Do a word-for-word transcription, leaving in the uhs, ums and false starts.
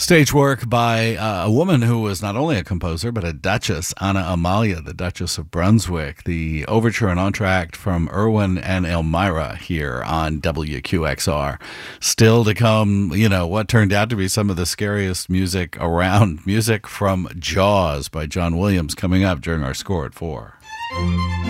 Stage work by uh, a woman who was not only a composer, but a duchess, Anna Amalia, the Duchess of Brunswick. The overture and entr'acte from Irwin and Elmira here on W Q X R. Still to come, you know, what turned out to be some of the scariest music around. Music from Jaws by John Williams coming up during our score at four.